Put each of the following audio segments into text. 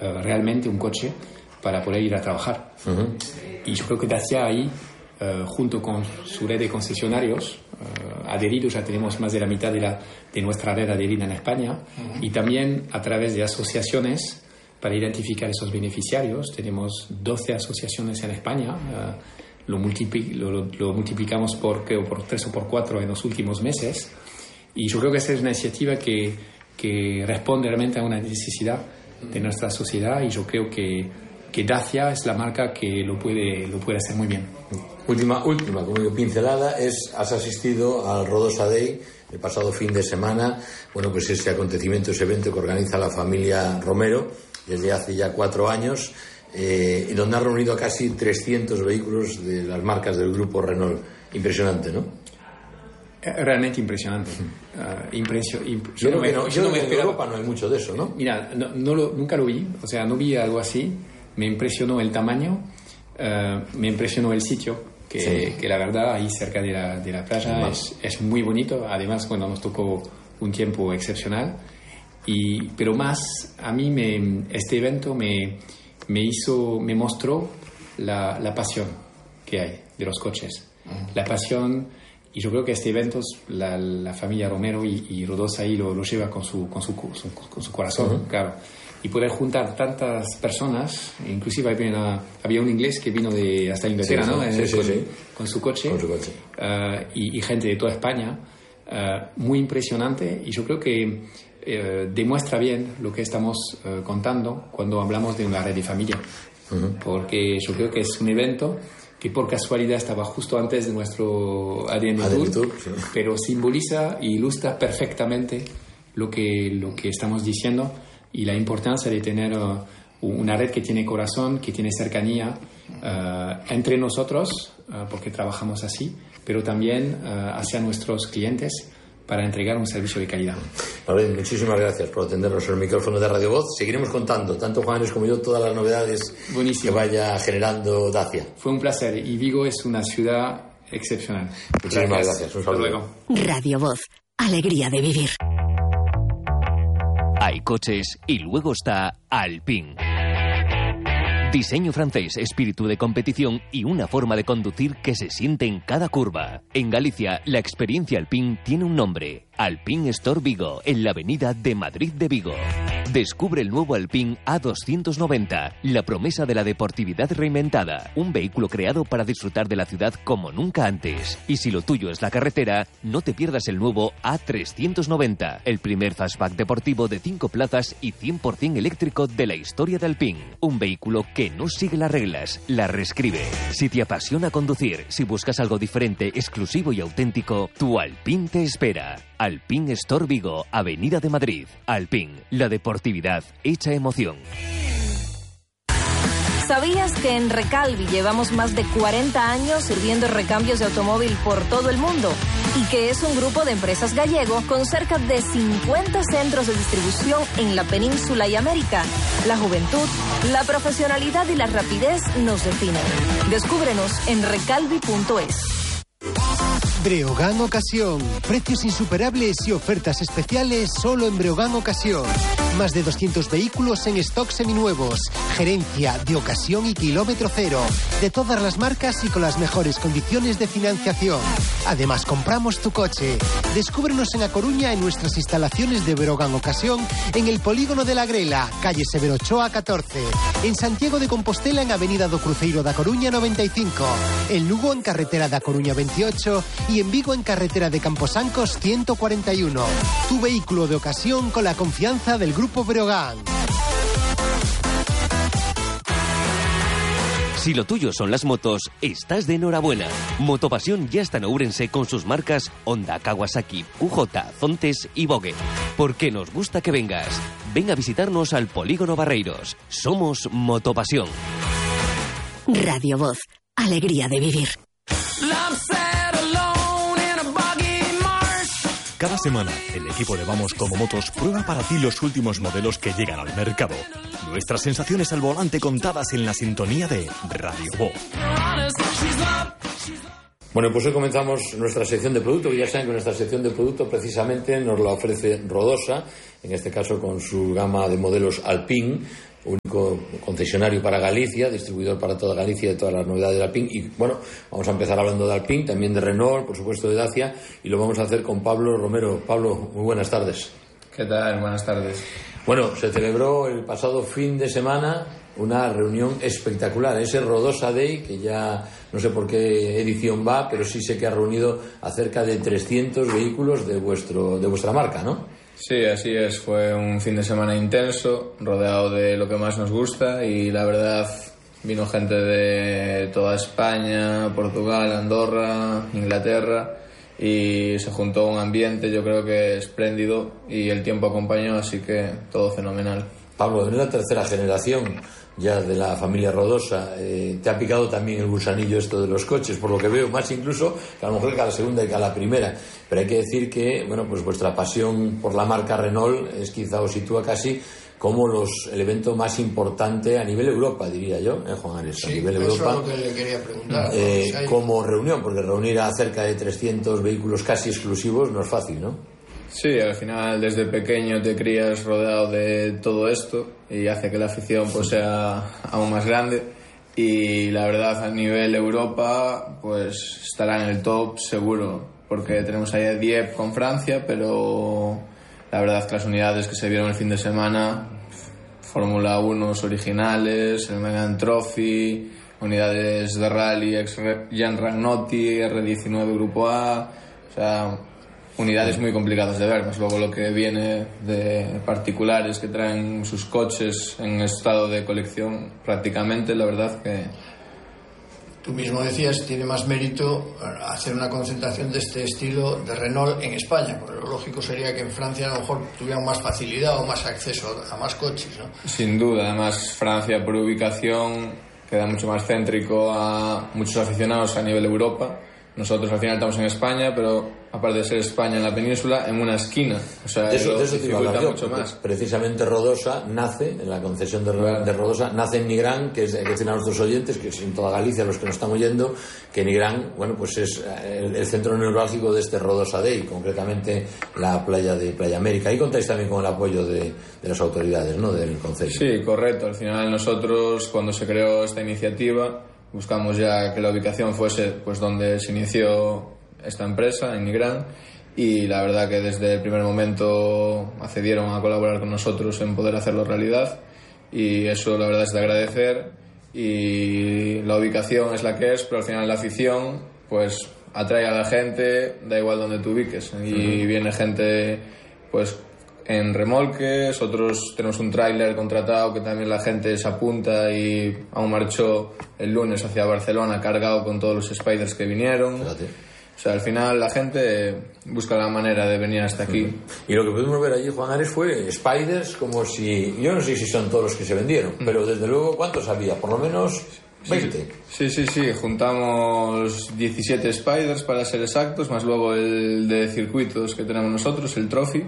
realmente un coche para poder ir a trabajar. Y yo creo que Dacia ahí, junto con su red de concesionarios adheridos, ya tenemos más de la mitad de nuestra red adherida en España, y también a través de asociaciones para identificar esos beneficiarios. Tenemos 12 asociaciones en España, lo multiplicamos por 3 o por 4 en los últimos meses, y yo creo que esa es una iniciativa que responde realmente a una necesidad de nuestra sociedad, y yo creo que Dacia es la marca que lo puede hacer muy bien. Última, como digo, pincelada, has asistido al Rodosa Day el pasado fin de semana. Bueno, pues ese acontecimiento, ese evento que organiza la familia Romero desde hace ya 4 años, y donde ha reunido a casi 300 vehículos de las marcas del grupo Renault. Impresionante, ¿no? Realmente impresionante. Yo no me en Europa no hay mucho de eso, ¿no? Mira, nunca lo vi, o sea, no vi algo así. Me impresionó el tamaño, me impresionó el sitio, que la verdad ahí cerca de la playa es muy bonito. Además, bueno, nos tocó un tiempo excepcional. Pero más, a mí este evento me mostró la pasión que hay de los coches. La pasión, y yo creo que este evento, la familia Romero y Rodosa ahí lo lleva con su corazón, claro. Y poder juntar tantas personas, inclusive había un inglés que vino hasta Inglaterra, ¿no? Con su coche. Y gente de toda España, muy impresionante, y yo creo que demuestra bien lo que estamos contando cuando hablamos de una red de familia, porque yo creo que es un evento que por casualidad estaba justo antes de nuestro ADN Tour, pero simboliza y ilustra perfectamente lo que estamos diciendo, y la importancia de tener una red que tiene corazón, que tiene cercanía entre nosotros, porque trabajamos así, pero también hacia nuestros clientes para entregar un servicio de calidad. Manuel, muchísimas gracias por atendernos en el micrófono de Radio Voz. Seguiremos contando, tanto Juanes como yo, todas las novedades que vaya generando Dacia. Fue un placer, y Vigo es una ciudad excepcional. Muchísimas gracias. Un saludo. Hasta luego. Radio Voz, alegría de vivir. Hay coches y luego está Alpine. Diseño francés, espíritu de competición y una forma de conducir que se siente en cada curva. En Galicia, la experiencia Alpine tiene un nombre: Alpine Store Vigo, en la avenida de Madrid de Vigo. Descubre el nuevo Alpine A290, la promesa de la deportividad reinventada. Un vehículo creado para disfrutar de la ciudad como nunca antes. Y si lo tuyo es la carretera, no te pierdas el nuevo A390, el primer fastback deportivo de 5 plazas y 100% eléctrico de la historia de Alpine. Un vehículo que no sigue las reglas, las reescribe. Si te apasiona conducir, si buscas algo diferente, exclusivo y auténtico, tu Alpine te espera. Alpine Store Vigo, Avenida de Madrid. Alpine, la deportividad hecha emoción. ¿Sabías que en Recalvi llevamos más de 40 años sirviendo recambios de automóvil por todo el mundo? Y que es un grupo de empresas gallego con cerca de 50 centros de distribución en la península y América. La juventud, la profesionalidad y la rapidez nos definen. Descúbrenos en recalvi.es. Breogán Ocasión. Precios insuperables y ofertas especiales solo en Breogán Ocasión. Más de 200 vehículos en stock seminuevos. Gerencia de ocasión y kilómetro cero. De todas las marcas y con las mejores condiciones de financiación. Además, compramos tu coche. Descúbrenos en A Coruña en nuestras instalaciones de Breogán Ocasión, en el Polígono de la Grela, calle Severo Ochoa 14. En Santiago de Compostela en Avenida do Cruceiro da Coruña 95. En Lugo en carretera da Coruña 28 y en Vigo en carretera de Camposancos 141. Tu vehículo de ocasión con la confianza del Grupo Breogán. Si lo tuyo son las motos, estás de enhorabuena. Motopasión ya está en Ourense con sus marcas Honda, Kawasaki, QJ, Zontes y Vogue. Porque nos gusta que vengas. Ven a visitarnos al Polígono Barreiros. Somos Motopasión. Radio Voz, alegría de vivir. Cada semana, el equipo de Vamos Como Motos prueba para ti los últimos modelos que llegan al mercado. Nuestras sensaciones al volante contadas en la sintonía de Radio Voz. Bueno, pues hoy comenzamos nuestra sección de producto, que ya saben que nuestra sección de producto precisamente nos la ofrece Rodosa, en este caso con su gama de modelos Alpine, único concesionario para Galicia, distribuidor para toda Galicia de todas las novedades de Alpine. Y bueno, vamos a empezar hablando de Alpine, también de Renault, por supuesto de Dacia, y lo vamos a hacer con Pablo Romero. Pablo, muy buenas tardes. ¿Qué tal? Buenas tardes. Bueno, se celebró el pasado fin de semana una reunión espectacular, ese Rodosa Day, que ya no sé por qué edición va, pero sí sé que ha reunido a cerca de 300 vehículos de vuestra marca, ¿no? Sí, así es. Fue un fin de semana intenso, rodeado de lo que más nos gusta, y la verdad vino gente de toda España, Portugal, Andorra, Inglaterra, y se juntó un ambiente, yo creo que espléndido, y el tiempo acompañó, así que todo fenomenal. Pablo, en la tercera generación ya de la familia Rodosa, te ha picado también el gusanillo esto de los coches, por lo que veo, más incluso que a lo mejor que a la segunda y que a la primera. Pero hay que decir que, bueno, pues vuestra pasión por la marca Renault es quizá os sitúa casi como el evento más importante a nivel Europa, diría yo, Juan Ares, sí, a nivel eso Europa. Es lo que le quería preguntar. Como reunión, porque reunir a cerca de 300 vehículos casi exclusivos no es fácil, ¿no? Sí, al final desde pequeño te crías rodeado de todo esto y hace que la afición pues sea aún más grande, y la verdad a nivel Europa pues estará en el top seguro, porque tenemos ahí a Dieppe con Francia, pero la verdad que las unidades que se vieron el fin de semana, Fórmula 1 originales, el Megane Trophy, unidades de rally ex Jean Ragnotti, R19 Grupo A, o sea, unidades muy complicadas de ver, más luego lo que viene de particulares que traen sus coches en estado de colección prácticamente, la verdad que... Tú mismo decías, tiene más mérito hacer una concentración de este estilo de Renault en España, porque lo lógico sería que en Francia a lo mejor tuvieran más facilidad o más acceso a más coches, ¿no? Sin duda, además Francia por ubicación queda mucho más céntrico a muchos aficionados a nivel Europa. Nosotros al final estamos en España, pero aparte de ser España en la península, en una esquina. O sea, de eso te iba a hablar yo, mucho más. Precisamente Rodosa nace, en la concesión de Rodosa, nace en Nigrán, que es, hay que decir a nuestros oyentes, que es en toda Galicia, los que nos están oyendo, que Nigrán, bueno, pues es el centro neurálgico de este Rodosa Day, concretamente la playa de Playa América. Ahí contáis también con el apoyo de las autoridades, ¿no?, del concello. Sí, correcto. Al final nosotros, cuando se creó esta iniciativa, buscamos ya que la ubicación fuese pues donde se inició esta empresa, en Nigrán, y la verdad que desde el primer momento accedieron a colaborar con nosotros en poder hacerlo realidad, y eso la verdad es de agradecer. Y la ubicación es la que es, pero al final la afición pues atrae a la gente, da igual donde te ubiques, y viene gente pues en remolques, otros tenemos un tráiler contratado que también la gente se apunta, y aún marchó el lunes hacia Barcelona cargado con todos los Spiders que vinieron. Fíjate. O sea, al final la gente busca la manera de venir hasta aquí. Y lo que pudimos ver allí, Juan Ares, fue Spiders como si... Yo no sé si son todos los que se vendieron, pero desde luego, ¿cuántos había? Por lo menos 20. Sí, juntamos 17 Spiders para ser exactos, más luego el de circuitos que tenemos nosotros, el Trophy,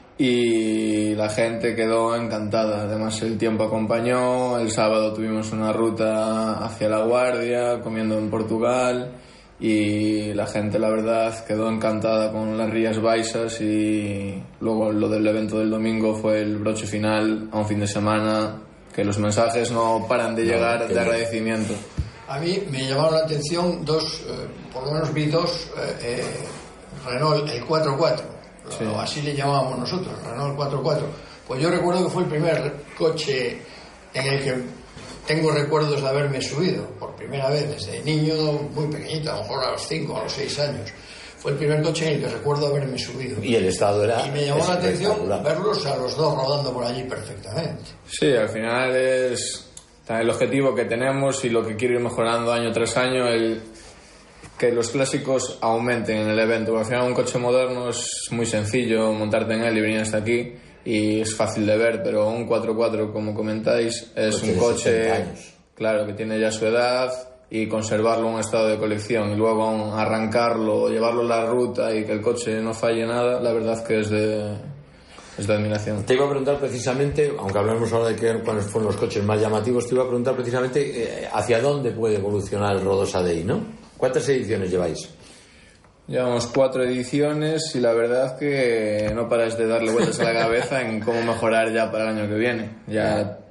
y la gente quedó encantada. Además el tiempo acompañó, el sábado tuvimos una ruta hacia La Guardia, comiendo en Portugal, y la gente la verdad quedó encantada con las Rías Baixas, y luego lo del evento del domingo fue el broche final a un fin de semana que los mensajes no paran de llegar de agradecimiento. A mí me llamaron la atención por lo menos vi dos Renault, el 4x4. Sí. Así le llamábamos nosotros, Renault 4x4. Pues yo recuerdo que fue el primer coche en el que tengo recuerdos de haberme subido por primera vez desde niño, muy pequeñito, a lo mejor a los 5 o a los 6 años. Fue el primer coche en el que recuerdo haberme subido. Y el estado era... Y me llamó la atención verlos a los dos rodando por allí perfectamente. Sí, al final es el objetivo que tenemos y lo que quiero ir mejorando año tras año, que los clásicos aumenten en el evento. Al final un coche moderno es muy sencillo montarte en él y venir hasta aquí, y es fácil de ver, pero un 4x4, como comentáis, es un coche, claro, que tiene ya su edad, y conservarlo en un estado de colección y luego arrancarlo, llevarlo a la ruta y que el coche no falle nada, la verdad que es de admiración. Te iba a preguntar precisamente, aunque hablamos ahora de cuáles fueron los coches más llamativos, te iba a preguntar precisamente hacia dónde puede evolucionar el Rodosa Day, ¿no? ¿Cuántas ediciones lleváis? Llevamos 4 ediciones, y la verdad que no paráis de darle vueltas a la cabeza en cómo mejorar ya para el año que viene. Ya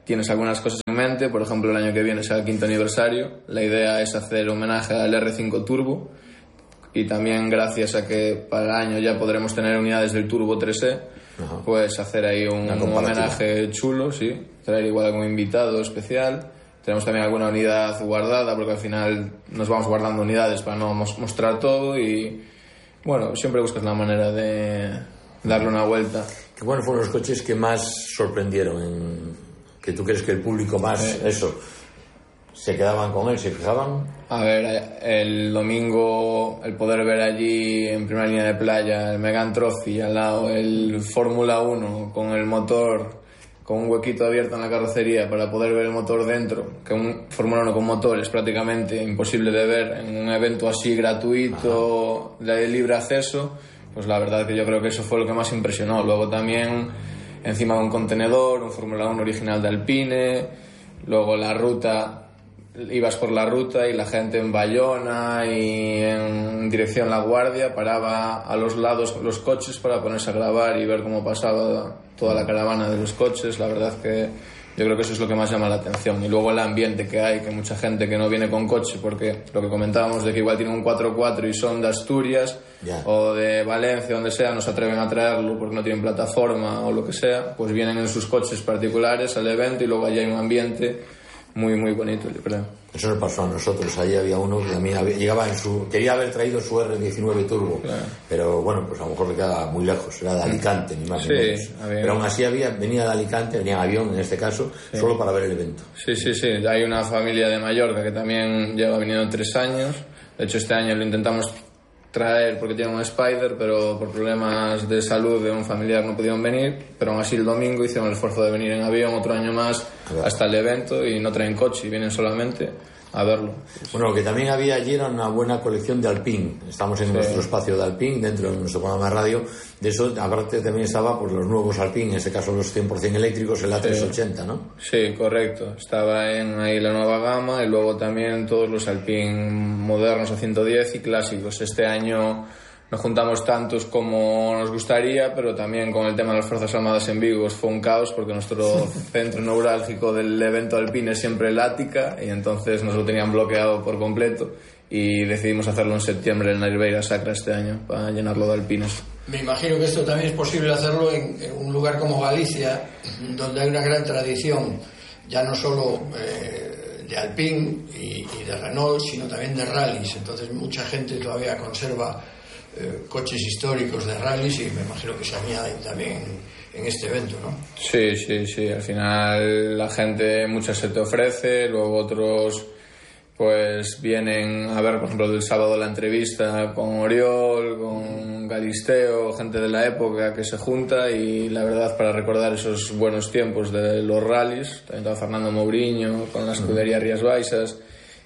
tienes algunas cosas en mente. Por ejemplo, el año que viene será el 5º aniversario. La idea es hacer homenaje al R5 Turbo, y también gracias a que para el año ya podremos tener unidades del Turbo 3E, pues hacer ahí un homenaje chulo, sí, traer igual algún invitado especial. Tenemos también alguna unidad guardada, porque al final nos vamos guardando unidades para no mostrar todo, y bueno, siempre buscas la manera de darle una vuelta. ¿Cuáles fueron los coches que más sorprendieron? ¿Que tú crees que el público más, se quedaban con él, se fijaban? A ver, el domingo, el poder ver allí en primera línea de playa el Megane Trophy, al lado el Fórmula 1 con el motor, con un huequito abierto en la carrocería para poder ver el motor dentro, que un Fórmula 1 con motor es prácticamente imposible de ver en un evento así gratuito, de libre acceso. Pues la verdad que yo creo que eso fue lo que más impresionó. Luego también encima de un contenedor, un Fórmula 1 original de Alpine, luego la ruta, ibas por la ruta y la gente en Bayona y en dirección La Guardia paraba a los lados los coches para ponerse a grabar y ver cómo pasaba toda la caravana de los coches. La verdad que yo creo que eso es lo que más llama la atención. Y luego el ambiente que hay, que mucha gente que no viene con coche, porque lo que comentábamos de que igual tienen un 4x4 y son de Asturias o de Valencia, donde sea, no se atreven a traerlo porque no tienen plataforma o lo que sea, pues vienen en sus coches particulares al evento, y luego allí hay un ambiente muy muy bonito, yo creo. Eso nos pasó a nosotros. Ahí había uno que también llegaba quería haber traído su R19 Turbo, pero bueno, pues a lo mejor le quedaba muy lejos, era de Alicante, ni más ni menos. Pero aún así venía de Alicante, venía en avión en este caso, solo para ver el evento. Sí, hay una familia de Mallorca que también lleva viniendo 3 años. De hecho, este año lo intentamos traer porque tiene un Spider, pero por problemas de salud de un familiar no pudieron venir, pero aún así el domingo hicieron el esfuerzo de venir en avión otro año más hasta el evento, y no traen coche y vienen solamente a verlo. Bueno, lo que también había allí era una buena colección de Alpine. Estamos en nuestro espacio de Alpine, dentro de nuestro programa de radio. De eso, aparte, también estaba pues, los nuevos Alpine, en este caso los 100% eléctricos, el A380, ¿no? Sí, correcto. Estaba ahí la nueva gama, y luego también todos los Alpine modernos a 110 y clásicos. Este año no juntamos tantos como nos gustaría, pero también con el tema de las Fuerzas Armadas en Vigo fue un caos, porque nuestro centro neurálgico del evento Alpine es siempre el Ática, y entonces nos lo tenían bloqueado por completo, y decidimos hacerlo en septiembre en la Ribeira Sacra este año para llenarlo de alpines. Me imagino que esto también es posible hacerlo en un lugar como Galicia, donde hay una gran tradición, ya no solo de Alpine y de Renault, sino también de rallies. Entonces mucha gente todavía conserva coches históricos de rallies, y me imagino que se añaden también en este evento, ¿no? Sí, al final la gente, muchas se te ofrece, luego otros pues vienen a ver, por ejemplo, del sábado la entrevista con Oriol, con Galisteo, gente de la época que se junta, y la verdad, para recordar esos buenos tiempos de los rallies, también estaba Fernando Mourinho con la escudería Rías Baixas,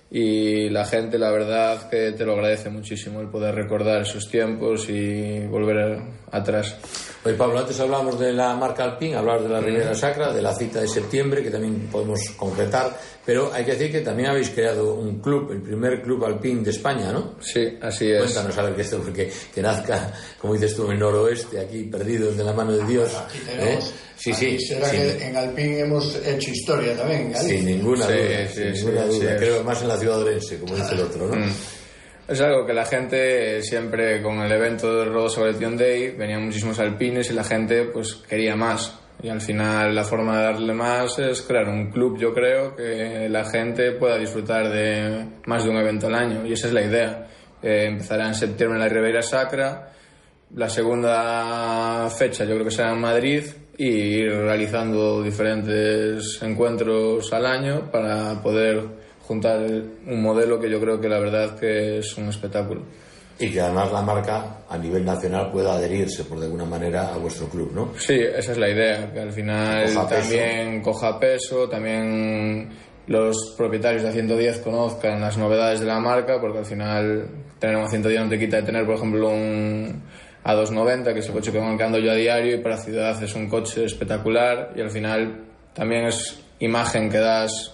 y la gente, la verdad, que te lo agradece muchísimo el poder recordar esos tiempos y volver atrás. Oye, Pablo, antes hablábamos de la marca Alpine, hablabas de la Ribeira Sacra, de la cita de septiembre, que también podemos concretar, pero hay que decir que también habéis creado un club, el primer club Alpine de España, ¿no? Sí, así es. Cuéntanos a ver qué esto, porque que nazca, como dices tú, en el noroeste, aquí perdidos de la mano de Dios. Aquí tenemos, Sí. Será que en Alpine hemos hecho historia también, en Galicia. Sin ninguna duda. Creo más en la ciudad de Orense, como dice el otro, ¿no? Es algo que la gente siempre, con el evento del Rodo Celebration Day, venían muchísimos alpines y la gente pues quería más. Y al final la forma de darle más es crear un club, yo creo, que la gente pueda disfrutar de más de un evento al año. Y esa es la idea. Empezará en septiembre en la Ribeira Sacra. La segunda fecha yo creo que será en Madrid, y ir realizando diferentes encuentros al año para poder juntar un modelo que yo creo que la verdad que es un espectáculo. Y que además la marca a nivel nacional pueda adherirse por de alguna manera a vuestro club, ¿no? Sí, esa es la idea, que al final también coja peso, también los propietarios de 110 conozcan las novedades de la marca, porque al final tener un 110 no te quita de tener, por ejemplo, un A290, que es el coche con el que ando yo a diario, y para ciudad es un coche espectacular, y al final también es imagen que das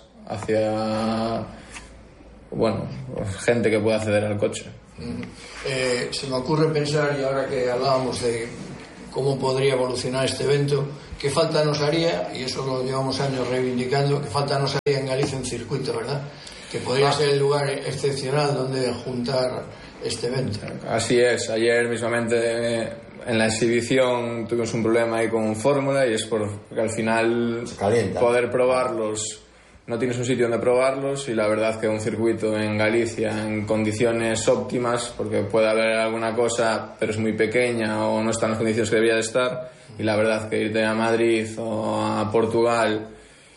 hacia gente que pueda acceder al coche. Se me ocurre pensar, y ahora que hablábamos de cómo podría evolucionar este evento, qué falta nos haría, y eso lo llevamos años reivindicando, qué falta nos haría en Galicia un circuito, ¿verdad? Que podría ser el lugar excepcional donde juntar este evento. Así es, ayer mismamente en la exhibición tuvimos un problema ahí con Fórmula, y es porque al final poder probarlos, no tienes un sitio donde probarlos, y la verdad que un circuito en Galicia en condiciones óptimas, porque puede haber alguna cosa pero es muy pequeña o no está en las condiciones que debía de estar, y la verdad que irte a Madrid o a Portugal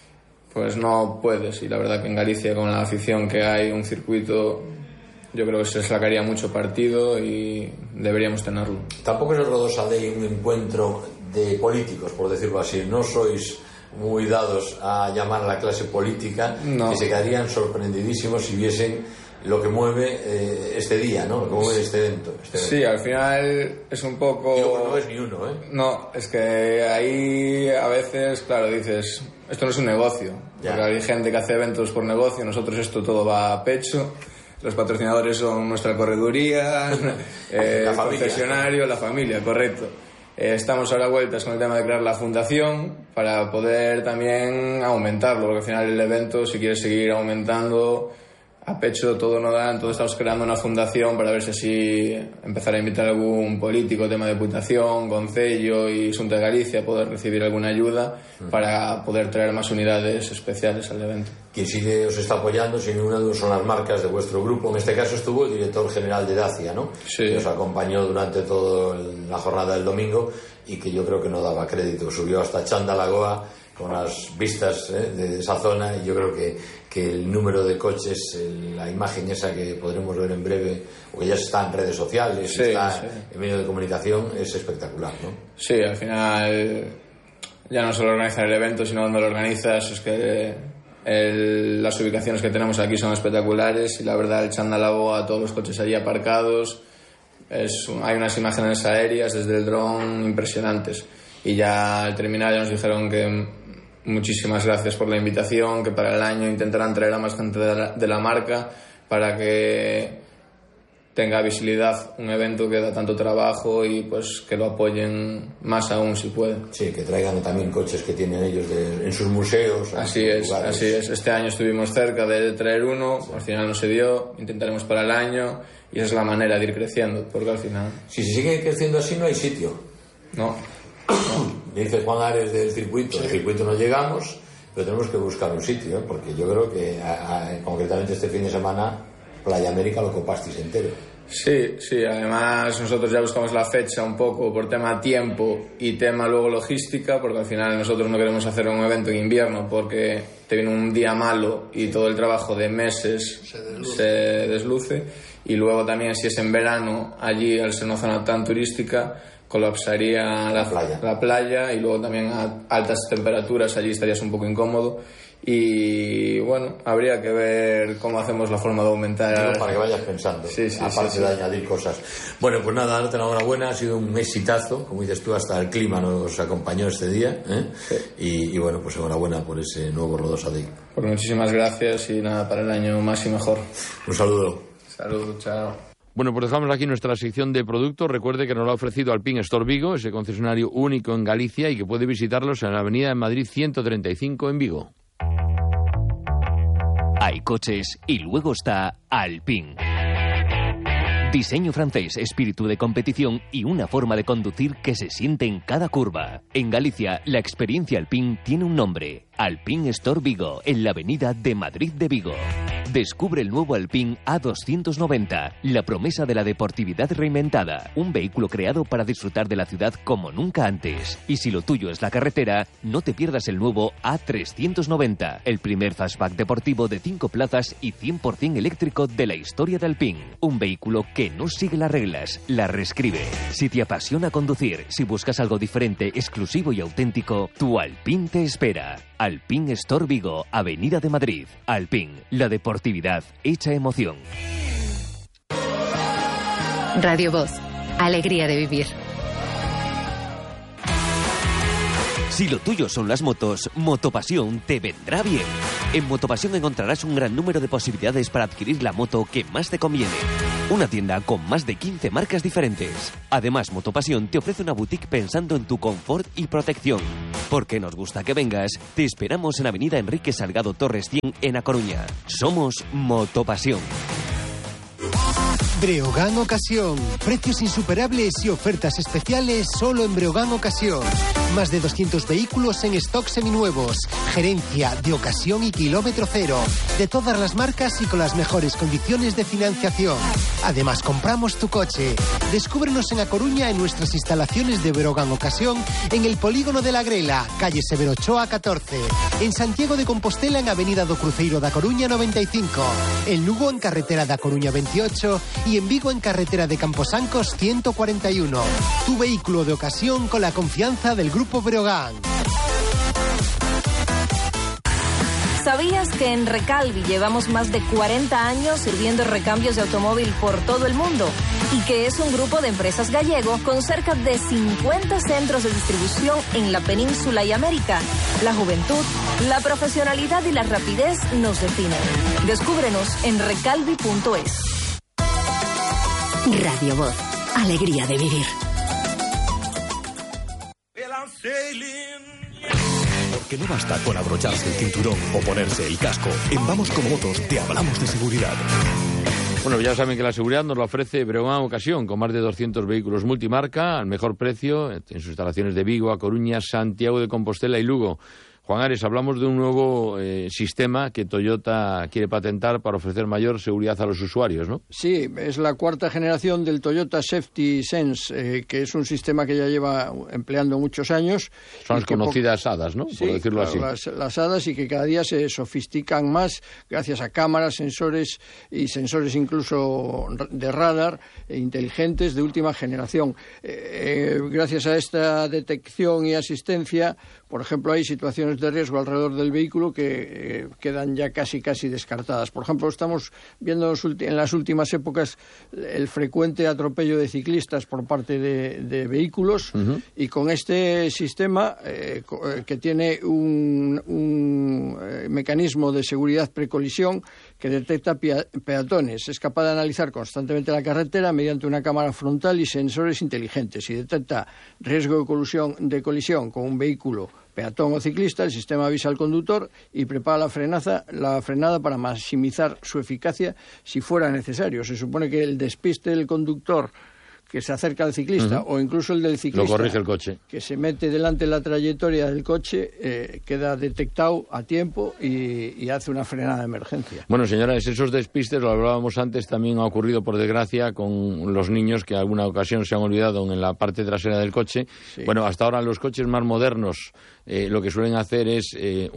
pues no puedes, y la verdad que en Galicia con la afición que hay, un circuito yo creo que se sacaría mucho partido y deberíamos tenerlo. Tampoco es el Rodosa Day un encuentro de políticos, por decirlo así. No sois muy dados a llamar a la clase política, no. Que se quedarían sorprendidísimos si viesen lo que mueve este día, ¿no? Lo que mueve este evento. Sí, al final es un poco... Digo, no es ni uno, ¿eh? No, es que ahí a veces, claro, dices, esto no es un negocio. Ya. Porque hay gente que hace eventos por negocio, nosotros esto todo va a pecho. Los patrocinadores son nuestra correduría, el concesionario, la familia, correcto. Estamos ahora vueltas con el tema de crear la fundación para poder también aumentarlo, porque al final el evento, si quieres seguir aumentando, a pecho todo no da, entonces estamos creando una fundación para ver si así empezar a invitar a algún político, tema de Diputación, Concello y Xunta de Galicia, poder recibir alguna ayuda para poder traer más unidades especiales al evento. Quien sigue os está apoyando, sin ninguna duda, son las marcas de vuestro grupo. En este caso estuvo el director general de Dacia, ¿no? Sí. Que os acompañó durante toda la jornada del domingo y que yo creo que no daba crédito. Subió hasta Chandalagoa con las vistas de esa zona, y yo creo que el número de coches, la imagen esa que podremos ver en breve, o que ya está en redes sociales, sí, está en medios de comunicación, es espectacular, ¿no? Sí, al final ya no solo organizar el evento, sino donde lo organizas, es que las ubicaciones que tenemos aquí son espectaculares, y la verdad el Chandalagoa, todos los coches allí aparcados, hay unas imágenes aéreas desde el dron impresionantes, y ya al terminar ya nos dijeron que muchísimas gracias por la invitación, que para el año intentarán traer a más gente de la marca para que tenga visibilidad un evento que da tanto trabajo, y pues que lo apoyen más aún si pueden. Sí, que traigan también coches que tienen ellos en sus museos. Así es. Este año estuvimos cerca de traer uno, al final no se dio, intentaremos para el año, y esa es la manera de ir creciendo, porque al final... Si se sigue creciendo así no hay sitio. No. Me dice Juan Ares del circuito, el circuito no llegamos, pero tenemos que buscar un sitio, porque yo creo que concretamente este fin de semana Playa América lo copasteis entero. Sí, además nosotros ya buscamos la fecha un poco por tema tiempo y tema luego logística, porque al final nosotros no queremos hacer un evento en invierno porque te viene un día malo y todo el trabajo de meses se desluce, y luego también si es en verano, allí al ser una zona tan turística, colapsaría la playa, y luego también a altas temperaturas allí estarías un poco incómodo, y bueno, habría que ver cómo hacemos la forma de aumentar. Para que vayas pensando, aparte de añadir cosas. Bueno, pues nada, darte la enhorabuena, ha sido un exitazo, como dices tú, hasta el clima nos acompañó este día, Sí. Y bueno, pues enhorabuena por ese nuevo Rodosa Day. Pues muchísimas gracias, y nada, para el año más y mejor. Un saludo. Saludos, chao. Bueno, pues dejamos aquí nuestra sección de productos. Recuerde que nos lo ha ofrecido Alpine Store Vigo, ese concesionario único en Galicia, y que puede visitarlos en la avenida de Madrid 135 en Vigo. Hay coches y luego está Alpine. Diseño francés, espíritu de competición y una forma de conducir que se siente en cada curva. En Galicia, la experiencia Alpine tiene un nombre: Alpine Store Vigo, en la avenida de Madrid de Vigo. Descubre el nuevo Alpine A290, la promesa de la deportividad reinventada. Un vehículo creado para disfrutar de la ciudad como nunca antes. Y si lo tuyo es la carretera, no te pierdas el nuevo A390, el primer fastback deportivo de 5 plazas y 100% eléctrico de la historia de Alpine. Un vehículo que no sigue las reglas, las reescribe. Si te apasiona conducir, si buscas algo diferente, exclusivo y auténtico, tu Alpine te espera. Alpine Store Vigo, Avenida de Madrid. Alpine, la deportividad hecha emoción. Radio Voz, alegría de vivir. Si lo tuyo son las motos, Motopasión te vendrá bien. En Motopasión encontrarás un gran número de posibilidades para adquirir la moto que más te conviene. Una tienda con más de 15 marcas diferentes. Además, Motopasión te ofrece una boutique pensando en tu confort y protección. Porque nos gusta que vengas, te esperamos en Avenida Enrique Salgado Torres 100 en A Coruña. Somos Motopasión. Breogán Ocasión. Precios insuperables y ofertas especiales solo en Breogán Ocasión. Más de 200 vehículos en stock seminuevos. Gerencia de ocasión y kilómetro cero. De todas las marcas y con las mejores condiciones de financiación. Además, compramos tu coche. Descúbrenos en A Coruña en nuestras instalaciones de Breogán Ocasión en el Polígono de la Grela, calle Severo Ochoa 14. En Santiago de Compostela en Avenida do Cruceiro da Coruña 95. En Lugo en carretera da Coruña 28 y en Vigo en carretera de Camposancos 141. Tu vehículo de ocasión con la confianza del Grupo Breogán. ¿Sabías que en Recalvi llevamos más de 40 años sirviendo recambios de automóvil por todo el mundo? Y que es un grupo de empresas gallego con cerca de 50 centros de distribución en la península y América. La juventud, la profesionalidad y la rapidez nos definen. Descúbrenos en recalvi.es. Radio Voz. Alegría de vivir. Porque no basta con abrocharse el cinturón o ponerse el casco. En Vamos Como Motos te hablamos de seguridad. Bueno, ya saben que la seguridad nos la ofrece Breogán Ocasión, con más de 200 vehículos multimarca, al mejor precio, en sus instalaciones de Vigo, A Coruña, Santiago de Compostela y Lugo. Juan Ares, hablamos de un nuevo sistema que Toyota quiere patentar para ofrecer mayor seguridad a los usuarios, ¿no? Sí, es la cuarta generación del Toyota Safety Sense, que es un sistema que ya lleva empleando muchos años. Son las conocidas HADAS, ¿no? Sí, por decirlo así. Las HADAS, y que cada día se sofistican más gracias a cámaras, sensores y sensores incluso de radar inteligentes de última generación. Gracias a esta detección y asistencia, por ejemplo, hay situaciones de riesgo alrededor del vehículo que quedan ya casi descartadas. Por ejemplo, estamos viendo en las últimas épocas el frecuente atropello de ciclistas por parte de vehículos, y con este sistema que tiene un mecanismo de seguridad precolisión que detecta peatones, es capaz de analizar constantemente la carretera mediante una cámara frontal y sensores inteligentes, y detecta riesgo de colisión con un vehículo, peatón o ciclista. El sistema avisa al conductor y prepara la frenada para maximizar su eficacia si fuera necesario. Se supone que el despiste del conductor que se acerca al ciclista, o incluso el del ciclista, lo corrige el coche, que se mete delante de la trayectoria del coche, queda detectado a tiempo y hace una frenada de emergencia. Bueno, señores, esos despistes, lo hablábamos antes, también ha ocurrido, por desgracia, con los niños que en alguna ocasión se han olvidado en la parte trasera del coche. Sí. Bueno, hasta ahora los coches más modernos lo que suelen hacer es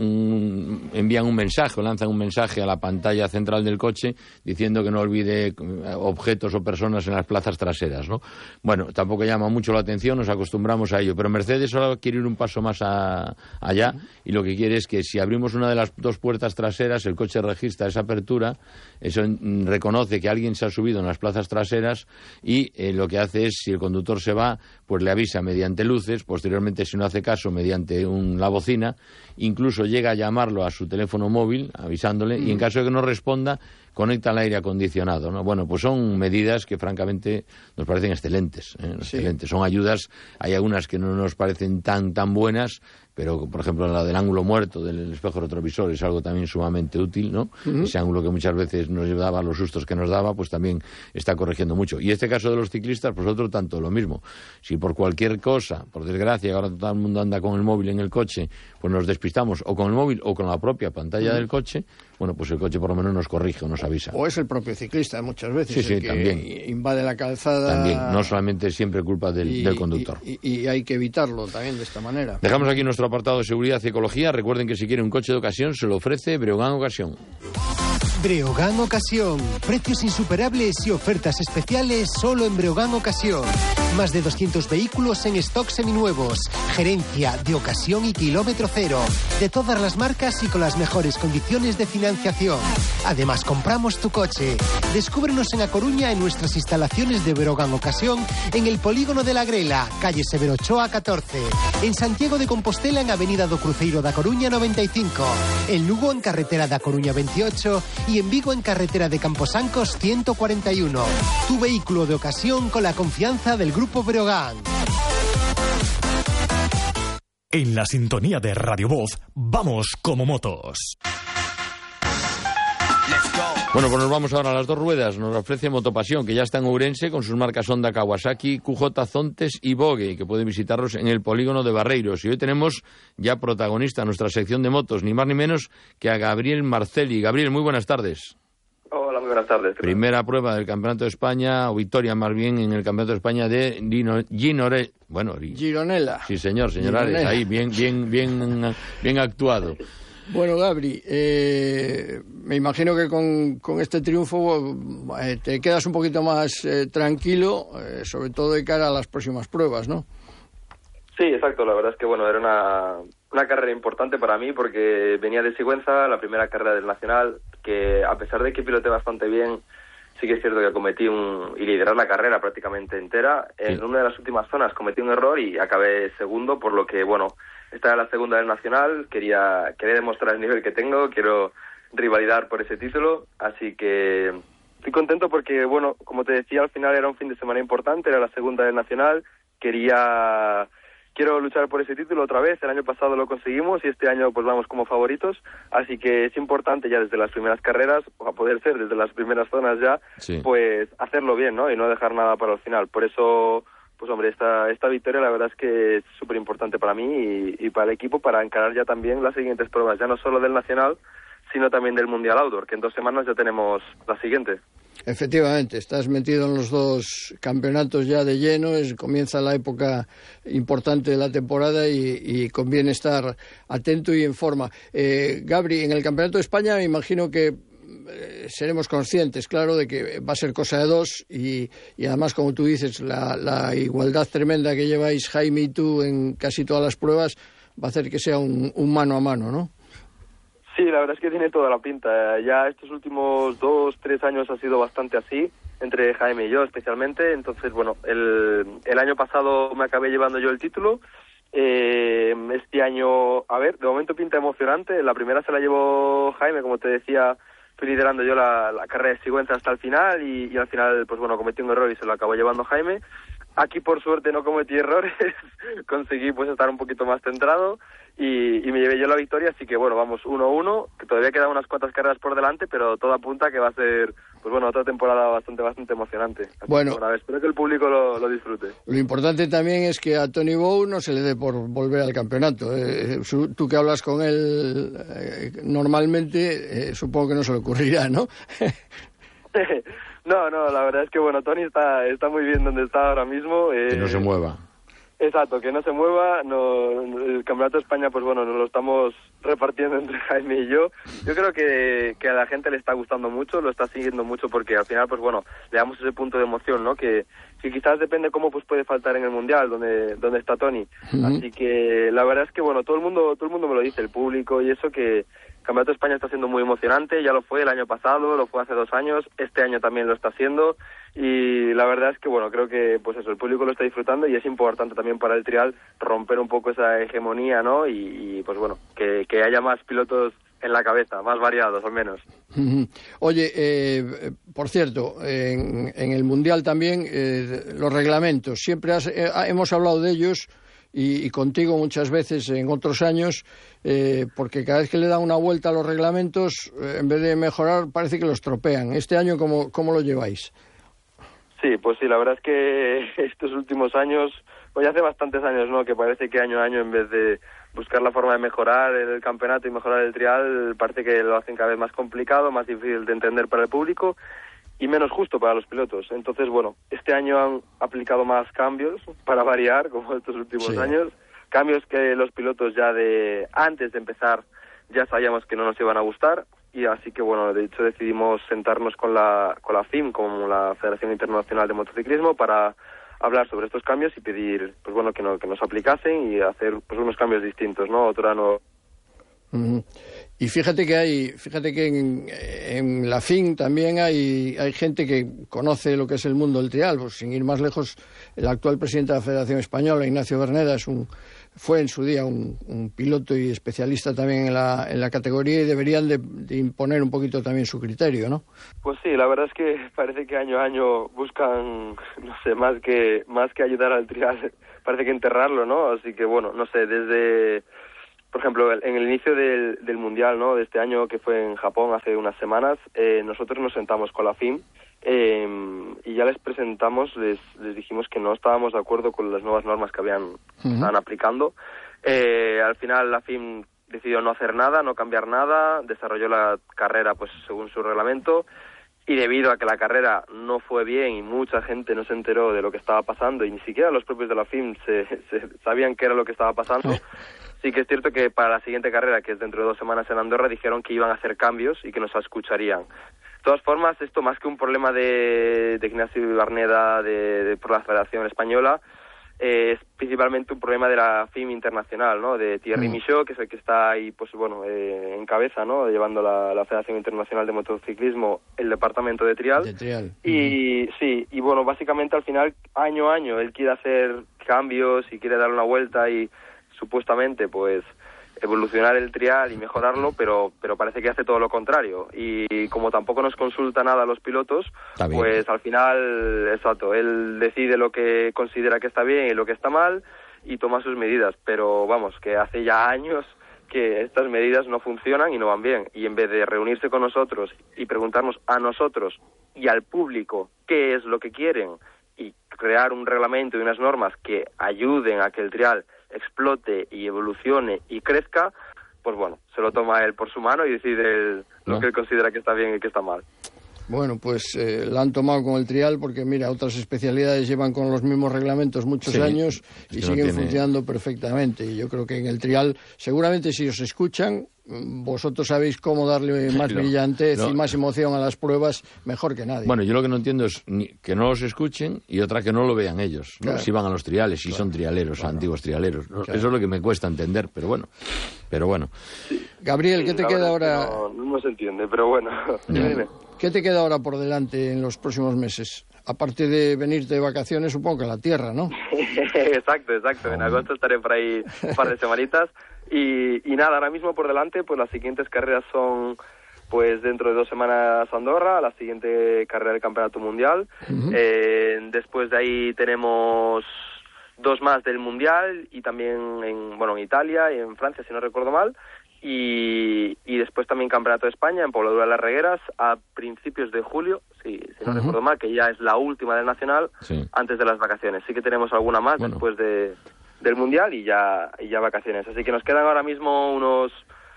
envían un mensaje o lanzan un mensaje a la pantalla central del coche diciendo que no olvide objetos o personas en las plazas traseras, ¿no? Bueno, tampoco llama mucho la atención, nos acostumbramos a ello, pero Mercedes ahora quiere ir un paso más allá, y lo que quiere es que si abrimos una de las dos puertas traseras, el coche registra esa apertura, eso reconoce que alguien se ha subido en las plazas traseras, y lo que hace es, si el conductor se va, pues le avisa mediante luces, posteriormente, si no hace caso, mediante la bocina, incluso llega a llamarlo a su teléfono móvil avisándole, y en caso de que no responda, conecta al aire acondicionado, ¿no? Bueno, pues son medidas que francamente nos parecen excelentes, excelentes. Son ayudas, hay algunas que no nos parecen tan buenas, pero por ejemplo la del ángulo muerto del espejo retrovisor es algo también sumamente útil, ¿no? Ese ángulo que muchas veces nos daba los sustos que nos daba, pues también está corrigiendo mucho. Y este caso de los ciclistas, pues otro tanto lo mismo. Si por cualquier cosa, por desgracia, ahora todo el mundo anda con el móvil en el coche, pues nos despistamos o con el móvil o con la propia pantalla del coche, bueno, pues el coche por lo menos nos corrige o nos avisa. O es el propio ciclista muchas veces el que también invade la calzada. También, no solamente siempre culpa del conductor. Y hay que evitarlo también de esta manera. Dejamos aquí nuestro apartado de seguridad y ecología. Recuerden que si quiere un coche de ocasión, se lo ofrece Breogán Ocasión. Breogán Ocasión. Precios insuperables y ofertas especiales solo en Breogán Ocasión. Más de 200 vehículos en stock seminuevos. Gerencia de ocasión y kilómetro cero. De todas las marcas y con las mejores condiciones de financiación. Además, compramos tu coche. Descúbrenos en A Coruña en nuestras instalaciones de Breogán Ocasión en el Polígono de la Grela, calle Severo Ochoa 14. En Santiago de Compostela en Avenida do Cruceiro da Coruña 95. En Lugo en carretera da Coruña 28 y en Vigo en carretera de Camposancos 141. Tu vehículo de ocasión con la confianza del Grupo Breogán. En la sintonía de Radio Voz, vamos como motos. Bueno, pues nos vamos ahora a las dos ruedas. Nos ofrece Motopasión, que ya está en Ourense con sus marcas Honda, Kawasaki, QJ, Zontes y Vogue, que pueden visitarlos en el polígono de Barreiros. Y hoy tenemos ya protagonista nuestra sección de motos, ni más ni menos que a Gabriel Marcelli. Gabriel, muy buenas tardes. Hola, muy buenas tardes. Primera prueba del Campeonato de España, o victoria más bien en el Campeonato de España de Gironella. Sí, señor Ares, ahí, bien actuado. Bueno, Gabri, me imagino que con este triunfo te quedas un poquito más tranquilo, sobre todo de cara a las próximas pruebas, ¿no? Sí, exacto. La verdad es que bueno, era una carrera importante para mí porque venía de Sigüenza, la primera carrera del Nacional, que a pesar de que piloté bastante bien, sí que es cierto que cometí y liderar la carrera prácticamente entera. En una de las últimas zonas cometí un error y acabé segundo, por lo que bueno, esta era la segunda del Nacional, quería demostrar el nivel que tengo, quiero rivalidar por ese título, así que estoy contento porque, bueno, como te decía, al final era un fin de semana importante, era la segunda del Nacional, quiero luchar por ese título otra vez, el año pasado lo conseguimos y este año pues vamos como favoritos, así que es importante ya desde las primeras carreras, o a poder ser desde las primeras zonas ya, sí, pues hacerlo bien, ¿no? Y no dejar nada para el final, por eso... Pues hombre, esta victoria la verdad es que es súper importante para mí y para el equipo para encarar ya también las siguientes pruebas, ya no solo del Nacional, sino también del Mundial Outdoor, que en 2 semanas ya tenemos la siguiente. Efectivamente, estás metido en los 2 campeonatos ya de lleno, comienza la época importante de la temporada y conviene estar atento y en forma. Gabri, en el Campeonato de España me imagino que seremos conscientes, claro, de que va a ser cosa de 2 y además, como tú dices, la igualdad tremenda que lleváis Jaime y tú en casi todas las pruebas va a hacer que sea un mano a mano, ¿no? Sí, la verdad es que tiene toda la pinta. Ya estos últimos 2-3 años ha sido bastante así, entre Jaime y yo especialmente. Entonces, bueno, el año pasado me acabé llevando yo el título. Este año, a ver, de momento pinta emocionante. La primera se la llevó Jaime, como te decía, fui liderando yo la carrera de Sigüenza hasta el final y al final, pues bueno, cometí un error y se lo acabó llevando Jaime. Aquí, por suerte, no cometí errores, conseguí pues estar un poquito más centrado y me llevé yo la victoria, así que bueno, vamos 1-1, que todavía quedan unas cuantas carreras por delante, pero todo apunta que va a ser, pues bueno, otra temporada bastante emocionante. Así bueno, que, espero que el público lo disfrute. Lo importante también es que a Tony Bow no se le dé por volver al campeonato. Tú que hablas con él normalmente, supongo que no se le ocurrirá, ¿no? No, la verdad es que bueno, Tony está muy bien donde está ahora mismo. Que no se mueva. Exacto, que no se mueva. El Campeonato de España, pues bueno, nos lo estamos repartiendo entre Jaime y yo. Yo creo que a la gente le está gustando mucho, lo está siguiendo mucho porque al final, pues bueno, le damos ese punto de emoción, ¿no? Que quizás depende cómo pues puede faltar en el Mundial, donde está Tony. Uh-huh. Así que la verdad es que bueno, todo el mundo me lo dice, el público y eso, que el Campeonato de España está siendo muy emocionante, ya lo fue el año pasado, lo fue hace 2 años, este año también lo está haciendo y la verdad es que bueno, creo que pues eso, el público lo está disfrutando y es importante también para el trial romper un poco esa hegemonía, ¿no? Y pues bueno, que haya más pilotos en la cabeza, más variados al menos. Oye, por cierto, en el Mundial también los reglamentos, siempre hemos hablado de ellos y contigo muchas veces en otros años, porque cada vez que le dan una vuelta a los reglamentos, en vez de mejorar, parece que los tropean. Este año, ¿cómo lo lleváis? Sí, pues sí, la verdad es que estos últimos años, pues ya hace bastantes años, ¿no?, que parece que año a año, en vez de buscar la forma de mejorar el campeonato y mejorar el trial, parece que lo hacen cada vez más complicado, más difícil de entender para el público y menos justo para los pilotos. Entonces, bueno, este año han aplicado más cambios para variar, como estos últimos años, cambios que los pilotos ya antes de empezar ya sabíamos que no nos iban a gustar. y así que bueno, de hecho decidimos sentarnos con la FIM, con la Federación Internacional de Motociclismo, para hablar sobre estos cambios y pedir, pues bueno, que nos aplicasen y hacer pues unos cambios distintos, ¿no? Otra no. Y fíjate que en la FIM también hay gente que conoce lo que es el mundo del trial. Pues sin ir más lejos, el actual presidente de la Federación Española, Ignacio Berneda, fue en su día un piloto y especialista también en la categoría, y deberían de imponer un poquito también su criterio, ¿no? Pues sí, la verdad es que parece que año a año buscan, no sé, más que ayudar al trial, parece que enterrarlo, ¿no? Así que bueno, no sé, desde, por ejemplo, en el inicio del Mundial, ¿no?, de este año, que fue en Japón hace unas semanas, nosotros nos sentamos con la FIM y ya les presentamos, les dijimos que no estábamos de acuerdo con las nuevas normas que estaban aplicando. Al final la FIM decidió no hacer nada, no cambiar nada, desarrolló la carrera pues según su reglamento, y debido a que la carrera no fue bien y mucha gente no se enteró de lo que estaba pasando, y ni siquiera los propios de la FIM se sabían qué era lo que estaba pasando, sí que es cierto que para la siguiente carrera, que es dentro de 2 semanas en Andorra, dijeron que iban a hacer cambios y que nos escucharían. De todas formas, esto más que un problema de Ignacio Berneda por la Federación Española, es principalmente un problema de la FIM internacional, ¿no?, de Thierry Michaud, que es el que está ahí, pues bueno, en cabeza, ¿no?, llevando la Federación Internacional de Motociclismo, el departamento de trial. Y sí, y bueno, básicamente al final, año a año, él quiere hacer cambios y quiere dar una vuelta y supuestamente, pues, evolucionar el trial y mejorarlo, pero parece que hace todo lo contrario, y como tampoco nos consulta nada a los pilotos, pues al final, exacto, él decide lo que considera que está bien y lo que está mal y toma sus medidas, pero vamos, que hace ya años que estas medidas no funcionan y no van bien, y en vez de reunirse con nosotros y preguntarnos a nosotros y al público qué es lo que quieren y crear un reglamento y unas normas que ayuden a que el trial explote y evolucione y crezca, pues bueno, se lo toma él por su mano y decide lo que él considera que está bien y que está mal. Bueno, pues la han tomado con el trial, porque mira, otras especialidades llevan con los mismos reglamentos muchos años y siguen funcionando perfectamente. Y yo creo que en el trial, seguramente si os escuchan, vosotros sabéis cómo darle más brillantez y más emoción a las pruebas mejor que nadie. Bueno, yo lo que no entiendo es que no los escuchen y otra que no lo vean ellos, ¿no? Si van a los triales, si son trialeros, antiguos trialeros, ¿no? Eso es lo que me cuesta entender, pero bueno. Sí. Gabriel, ¿qué te queda ahora? No se entiende, pero bueno. Dime. ¿Qué te queda ahora por delante en los próximos meses? Aparte de venirte de vacaciones, supongo que a la tierra, ¿no? Exacto. En agosto estaré por ahí un par de semanitas. Y nada, ahora mismo por delante, pues las siguientes carreras son, pues dentro de 2 semanas Andorra, la siguiente carrera del Campeonato Mundial. Después de ahí tenemos 2 más del Mundial, y también en Italia y en Francia, si no recuerdo mal. Y después también Campeonato de España en Pobladura de las Regueras a principios de julio, si no recuerdo mal, que ya es la última del Nacional, antes de las vacaciones. Sí que tenemos alguna más después del Mundial y ya vacaciones. Así que nos quedan ahora mismo unos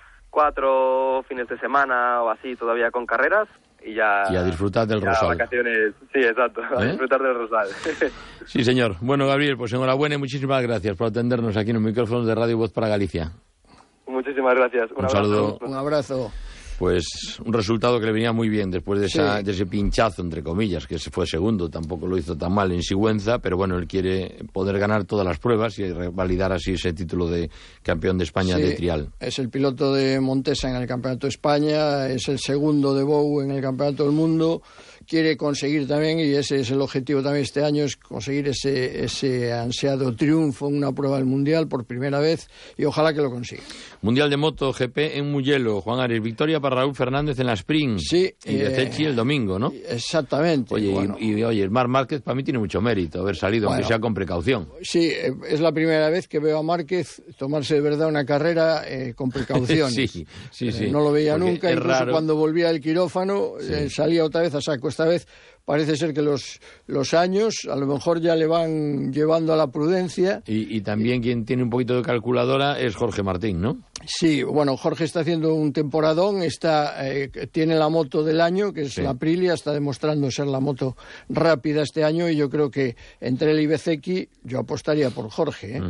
4 fines de semana o así todavía con carreras. Y a disfrutar del Rosal. Vacaciones, sí, exacto, a disfrutar del Rosal. Sí, señor. Bueno, Gabriel, pues enhorabuena y muchísimas gracias por atendernos aquí en los micrófonos de Radio Voz para Galicia. Muchísimas gracias. Un saludo. Un abrazo. Pues un resultado que le venía muy bien después de ese pinchazo, entre comillas, que se fue segundo, tampoco lo hizo tan mal en Sigüenza, pero bueno, él quiere poder ganar todas las pruebas y revalidar así ese título de campeón de España de trial. Es el piloto de Montesa en el Campeonato de España, es el segundo de Bou en el Campeonato del Mundo. Quiere conseguir también, y ese es el objetivo también este año, es conseguir ese ansiado triunfo en una prueba del Mundial por primera vez, y ojalá que lo consiga. Mundial de Moto GP en Mugello, Juan Ares, victoria para Raúl Fernández en la Sprint. Sí. Y Bececchi el domingo, ¿no? Exactamente. Oye, oye, Marc Márquez para mí tiene mucho mérito haber salido, aunque sea con precaución. Sí, es la primera vez que veo a Márquez tomarse de verdad una carrera con precaución. sí. No lo veía nunca, es incluso raro. Cuando volvía del quirófano salía otra vez a saco. Esta vez parece ser que los años a lo mejor ya le van llevando a la prudencia. Y también quien tiene un poquito de calculadora es Jorge Martín, ¿no? Sí, bueno, Jorge está haciendo un temporadón, tiene la moto del año, que es la Aprilia, está demostrando ser la moto rápida este año, y yo creo que entre él y Bececchi yo apostaría por Jorge,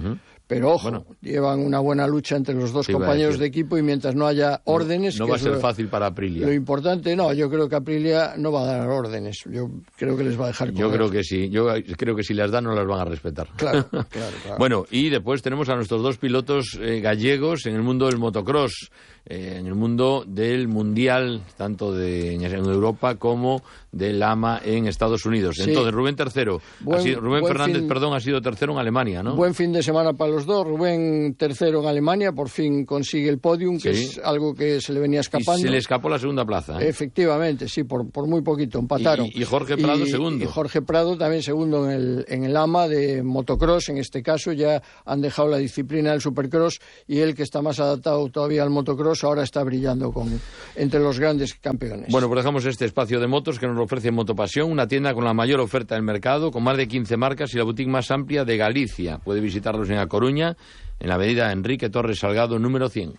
Pero ojo, llevan una buena lucha entre los dos compañeros de equipo, y mientras no haya órdenes... No va a ser fácil para Aprilia. Lo importante, yo creo que Aprilia no va a dar órdenes. Yo creo que les va a dejar correr. Yo creo que sí. Yo creo que si las dan no las van a respetar. Claro. Bueno, y después tenemos a nuestros dos pilotos gallegos en el mundo del motocross, en el mundo del mundial, tanto en Europa como del AMA en Estados Unidos. Sí. Entonces, Rubén tercero. Rubén Fernández, ha sido tercero en Alemania, ¿no? Buen fin de semana para los dos. Rubén tercero en Alemania, por fin consigue el podium, que es algo que se le venía escapando. Y se le escapó la segunda plaza. Efectivamente, sí, por muy poquito, empataron. Y Jorge Prado segundo. Y Jorge Prado también segundo en el AMA de motocross. En este caso ya han dejado la disciplina del supercross, y él, que está más adaptado todavía al motocross, ahora está brillando entre los grandes campeones. Bueno, pues dejamos este espacio de motos que nos lo ofrece Motopasión, una tienda con la mayor oferta del mercado, con más de 15 marcas y la boutique más amplia de Galicia. Puede visitarlos en A Coruña, en la avenida Enrique Torres Salgado, número 100.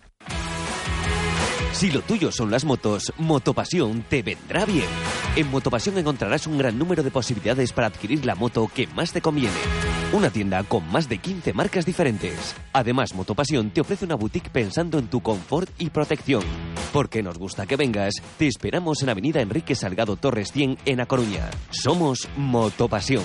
Si lo tuyo son las motos, Motopasión te vendrá bien. En Motopasión encontrarás un gran número de posibilidades para adquirir la moto que más te conviene. Una tienda con más de 15 marcas diferentes. Además, Motopasión te ofrece una boutique pensando en tu confort y protección. Porque nos gusta que vengas, te esperamos en avenida Enrique Salgado Torres 100 en A Coruña. Somos Motopasión.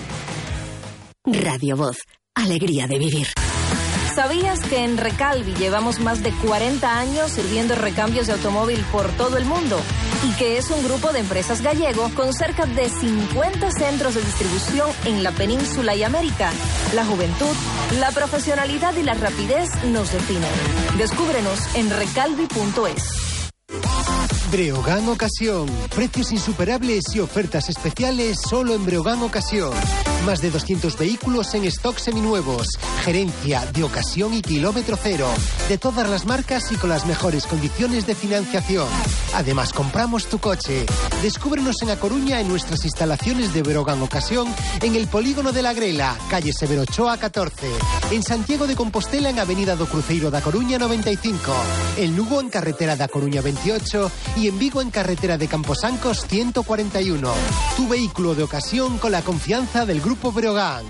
Radio Voz, alegría de vivir. ¿Sabías que en Recalvi llevamos más de 40 años sirviendo recambios de automóvil por todo el mundo? Y que es un grupo de empresas gallego con cerca de 50 centros de distribución en la península y América. La juventud, la profesionalidad y la rapidez nos definen. Descúbrenos en recalvi.es. Breogán Ocasión. Precios insuperables y ofertas especiales solo en Breogán Ocasión. Más de 200 vehículos en stock seminuevos. Gerencia de ocasión y kilómetro cero. De todas las marcas y con las mejores condiciones de financiación. Además, compramos tu coche. Descúbrenos en A Coruña en nuestras instalaciones de Breogán Ocasión, en el Polígono de la Grela, calle Severo Ochoa 14. En Santiago de Compostela en avenida do Cruceiro da Coruña 95. En Lugo en carretera da Coruña 28 y en Vigo en carretera de Camposancos 141. Tu vehículo de ocasión con la confianza del Grupo Breogán.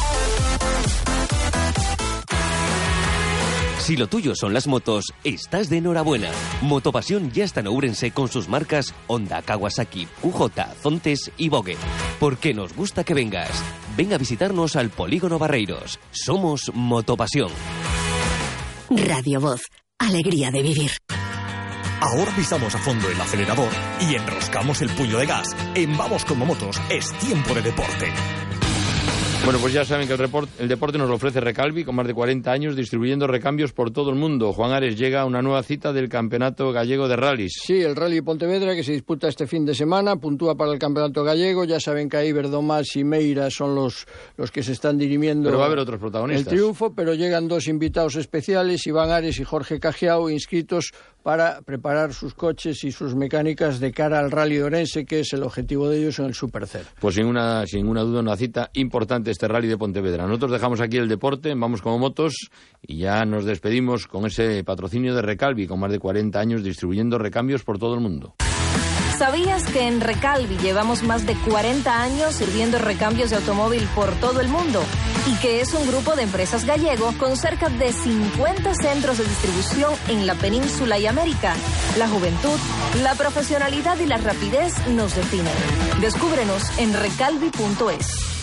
Si lo tuyo son las motos, estás de enhorabuena. Motopasión ya está en Ourense con sus marcas Honda, Kawasaki, QJ, Zontes y Vogue. Porque nos gusta que vengas. Ven a visitarnos al Polígono Barreiros. Somos Motopasión. Radio Voz, alegría de vivir. Ahora pisamos a fondo el acelerador y enroscamos el puño de gas. En Vamos como Motos es tiempo de deporte. Bueno, pues ya saben que el deporte nos lo ofrece Recalvi, con más de 40 años distribuyendo recambios por todo el mundo. Juan Ares, llega una nueva cita del Campeonato Gallego de Rallys. Sí, el Rally Pontevedra, que se disputa este fin de semana, puntúa para el Campeonato Gallego. Ya saben que ahí Verdomás y Meira son los que se están dirimiendo. Pero va a haber otros protagonistas. El triunfo, pero llegan dos invitados especiales, Iván Ares y Jorge Cajiao, inscritos para preparar sus coches y sus mecánicas de cara al Rally de Orense, que es el objetivo de ellos en el Super C. Pues sin ninguna duda una cita importante este Rally de Pontevedra. Nosotros dejamos aquí el deporte, Vamos como Motos, y ya nos despedimos con ese patrocinio de Recalvi, con más de 40 años distribuyendo recambios por todo el mundo. ¿Sabías que en Recalvi llevamos más de 40 años sirviendo recambios de automóvil por todo el mundo? Y que es un grupo de empresas gallego con cerca de 50 centros de distribución en la península y América. La juventud, la profesionalidad y la rapidez nos definen. Descúbrenos en recalvi.es.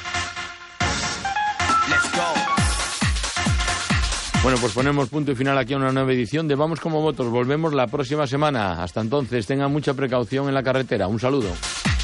Bueno, pues ponemos punto y final aquí a una nueva edición de Vamos como Motos. Volvemos la próxima semana. Hasta entonces, tengan mucha precaución en la carretera. Un saludo.